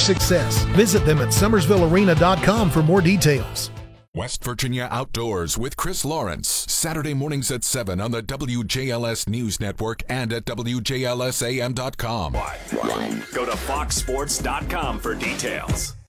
success. Visit them at SummersvilleArena.com for more details. West Virginia Outdoors with Chris Lawrence, Saturday mornings at 7 on the WJLS News Network and at WJLSAM.com. Go to foxsports.com for details.